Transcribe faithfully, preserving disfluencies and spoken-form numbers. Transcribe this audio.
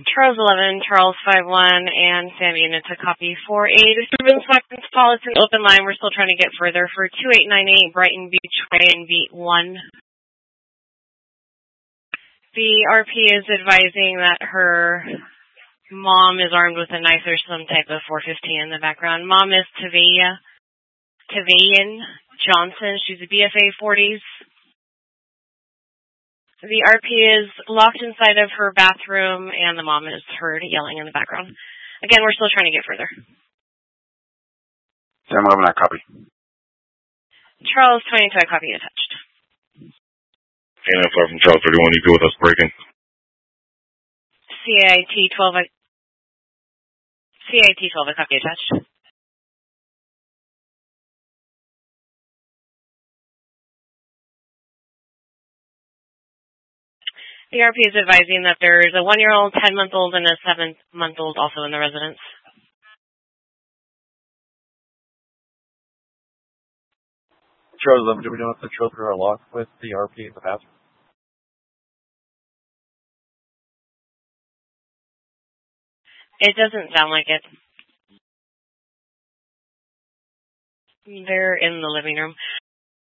Charles eleven, Charles five one, and Sam Unit to copy four eight. Disturbance weapons policy open line. We're still trying to get further for two eight nine eight Brighton Beach Way and Beat one. The R P is advising that her mom is armed with a knife or some type of four fifteen in the background. Mom is Tavia, Tavian Johnson. She's a B F A forties. The R P is locked inside of her bathroom, and the mom is heard yelling in the background. Again, we're still trying to get further. Sam eleven, I copy. Charles twenty-two, I copy attached. K nine five from Charles thirty-one, you good with us breaking? C I T twelve, I... C I T twelve, I copy attached. The R P is advising that there's a one-year-old, ten-month-old, and a seven-month-old also in the residence. Charles eleven, do we know if the children are locked with the R P in the bathroom? It doesn't sound like it. They're in the living room.